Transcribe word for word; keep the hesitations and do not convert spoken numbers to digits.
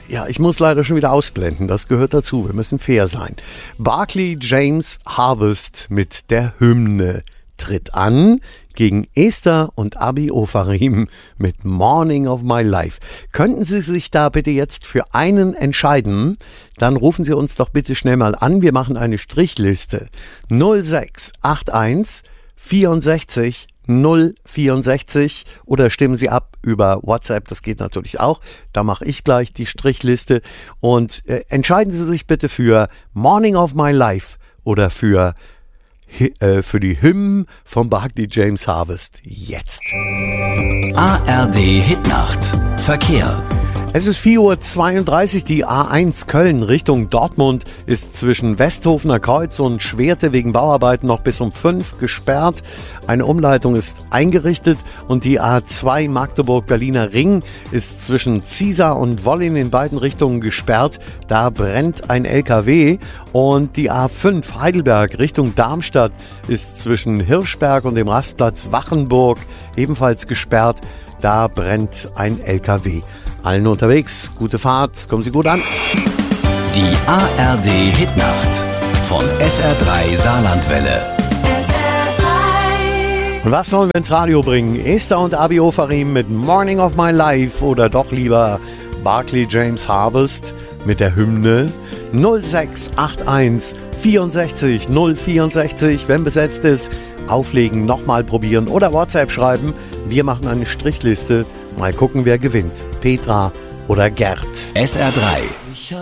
Ja, ich muss leider schon wieder ausblenden. Das gehört dazu. Wir müssen fair sein. Barclay James Harvest mit der Hymne tritt an gegen Esther und Abi Ofarim mit Morning of My Life. Könnten Sie sich da bitte jetzt für einen entscheiden? Dann rufen Sie uns doch bitte schnell mal an. Wir machen eine Strichliste. null sechs acht eins vierundsechzig null vierundsechzig oder stimmen Sie ab über WhatsApp, das geht natürlich auch. Da mache ich gleich die Strichliste und äh, entscheiden Sie sich bitte für Morning of My Life oder für, äh, für die Hymnen von Barclay James Harvest jetzt. A R D Hitnacht. Verkehr. Es ist vier Uhr zweiunddreißig, die A eins Köln Richtung Dortmund ist zwischen Westhofener Kreuz und Schwerte wegen Bauarbeiten noch bis um fünf gesperrt. Eine Umleitung ist eingerichtet und die A zwei Magdeburg-Berliner Ring ist zwischen Ziesar und Wollin in beiden Richtungen gesperrt. Da brennt ein L K W und die A fünf Heidelberg Richtung Darmstadt ist zwischen Hirschberg und dem Rastplatz Wachenburg ebenfalls gesperrt. Da brennt ein L K W. Allen unterwegs, gute Fahrt, kommen Sie gut an. Die A R D Hitnacht von S R drei Saarlandwelle. S R drei. Und was sollen wir ins Radio bringen? Esther und Abi Ofarim mit Morning of My Life oder doch lieber Barclay James Harvest mit der Hymne null sechs acht eins vierundsechzig null vierundsechzig. Wenn besetzt ist, auflegen, nochmal probieren oder WhatsApp schreiben. Wir machen eine Strichliste. Mal gucken, wer gewinnt. Petra oder Gerd. S R drei.